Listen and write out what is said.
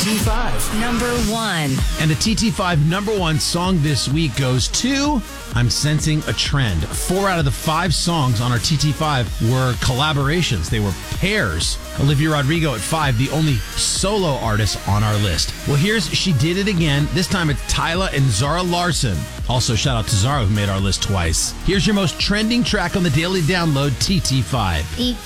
TT5. Number 1. And the TT5 number 1 song this week goes to I'm Sensing a Trend. 4 out of the 5 songs on our TT5 were collaborations. They were pairs. Olivia Rodrigo at 5, the only solo artist on our list. Well, here's She Did It Again. This time it's Tyla and Zara Larsson. Also, shout out to Zara, who made our list twice. Here's your most trending track on the Daily Download, TT5.